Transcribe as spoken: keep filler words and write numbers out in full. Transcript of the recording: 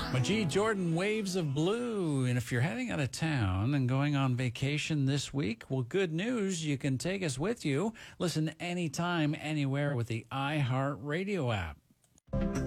Majid Jordan, Waves of Blue. And if you're heading out of town and going on vacation this week, well, good news, you can take us with you. Listen anytime, anywhere with the iHeartRadio app.